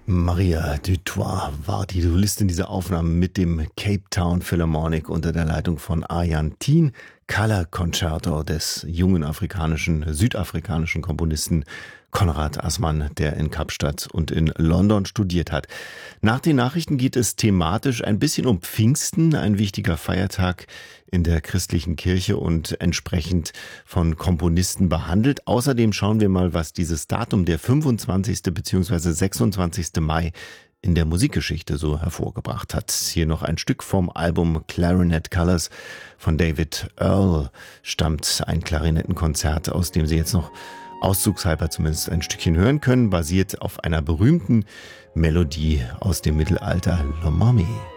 Maria Dutoit war die Solistin dieser Aufnahme mit dem Cape Town Philharmonic unter der Leitung von Arjan Tien, Color Concerto des jungen südafrikanischen Komponisten Konrad Assmann, der in Kapstadt und in London studiert hat. Nach den Nachrichten geht es thematisch ein bisschen um Pfingsten, ein wichtiger Feiertag in der christlichen Kirche und entsprechend von Komponisten behandelt. Außerdem schauen wir mal, was dieses Datum, der 25. bzw. 26. Mai, in der Musikgeschichte so hervorgebracht hat. Hier noch ein Stück vom Album Clarinet Colors von David Earl stammt, ein Klarinettenkonzert, aus dem Sie jetzt noch auszugshalber zumindest ein Stückchen hören können, basiert auf einer berühmten Melodie aus dem Mittelalter, Lomami.